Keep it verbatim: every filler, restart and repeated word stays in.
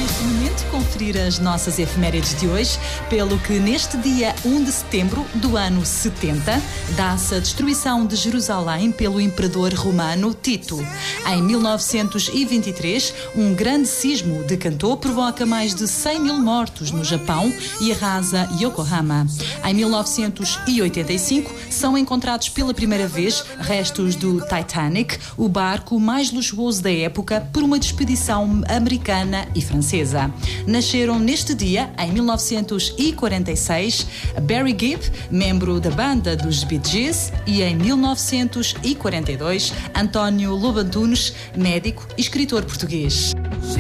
neste momento conferir as nossas efemérides de hoje, pelo que neste dia um de setembro do ano setenta dá-se a destruição de Jerusalém pelo imperador romano Tito. Em mil novecentos e vinte e três, um grande sismo decantou provoca mais de cem mil mortos no Japão e arrasa Yokohama. Em mil novecentos e oitenta e cinco, são encontrados pela primeira vez restos do Titanic, o barco mais luxuoso da época, por uma expedição americana e francesa. Nasceram neste dia, em mil novecentos e quarenta e seis, Barry Gibb, membro da banda dos Bee Gees, e em mil novecentos e quarenta e dois, António Lobantunes, médico e escritor português.